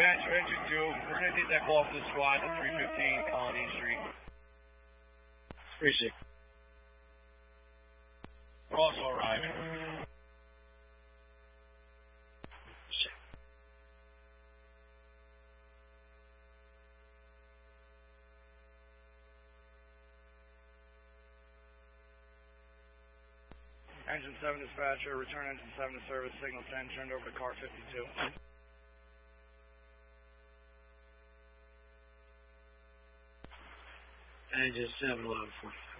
dispatcher, engine 2. We're going to take that call off the squad at 315 Colony Street. Appreciate it. We're also arriving. Engine 7 dispatcher, return engine 7 to service, signal 10, turned over to car 52. Engine 7 11 45.